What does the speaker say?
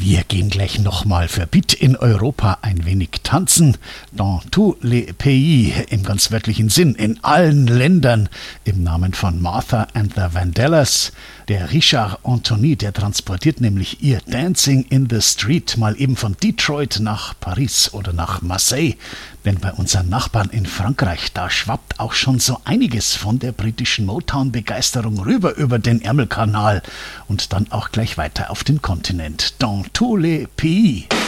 Wir gehen gleich nochmal für Beat in Europa ein wenig tanzen. Dans tous les pays, im ganz wörtlichen Sinn, in allen Ländern, im Namen von Martha and the Vandellas. Der Richard Anthony, der transportiert nämlich ihr Dancing in the Street mal eben von Detroit nach Paris oder nach Marseille. Denn bei unseren Nachbarn in Frankreich, da schwappt auch schon so einiges von der britischen Motown-Begeisterung rüber über den Ärmelkanal und dann auch gleich weiter auf den Kontinent. Dans tous les pays.